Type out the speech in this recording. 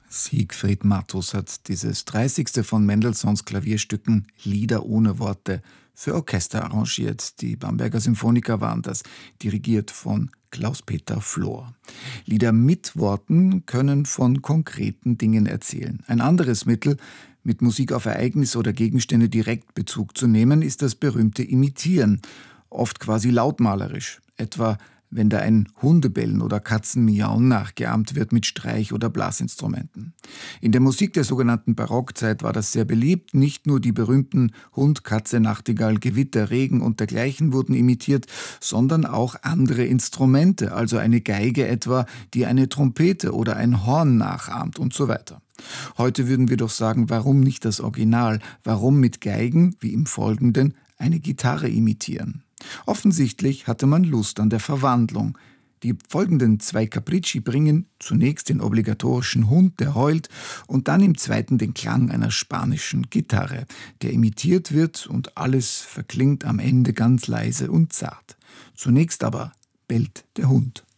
Siegfried Matthus hat dieses 30. von Mendelssohns Klavierstücken Lieder ohne Worte für Orchester arrangiert. Die Bamberger Symphoniker waren das, dirigiert von Klaus-Peter Flohr. Lieder mit Worten können von konkreten Dingen erzählen. Ein anderes Mittel, mit Musik auf Ereignisse oder Gegenstände direkt Bezug zu nehmen, ist das berühmte Imitieren, oft quasi lautmalerisch, etwa wenn da ein Hundebellen oder Katzenmiauen nachgeahmt wird mit Streich- oder Blasinstrumenten. In der Musik der sogenannten Barockzeit war das sehr beliebt. Nicht nur die berühmten Hund, Katze, Nachtigall, Gewitter, Regen und dergleichen wurden imitiert, sondern auch andere Instrumente, also eine Geige etwa, die eine Trompete oder ein Horn nachahmt und so weiter. Heute würden wir doch sagen, warum nicht das Original? Warum mit Geigen, wie im Folgenden, eine Gitarre imitieren? Offensichtlich hatte man Lust an der Verwandlung. Die folgenden 2 Capricci bringen zunächst den obligatorischen Hund, der heult, und dann im zweiten den Klang einer spanischen Gitarre, der imitiert wird und alles verklingt am Ende ganz leise und zart. Zunächst aber bellt der Hund.